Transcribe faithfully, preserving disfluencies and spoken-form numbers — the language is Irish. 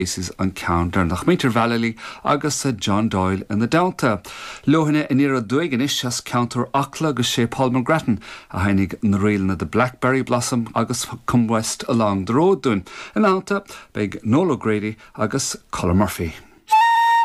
is an counter nach Meter Valley agus uh, John Doyle in the Delta. Lohanne in ira duigenis as counter Akla agus sé Paul McGrattan a heinig na réilna the Blackberry Blossom agus come west along the road doing. In Alta, big Noel O'Grady agus Colin Murphy.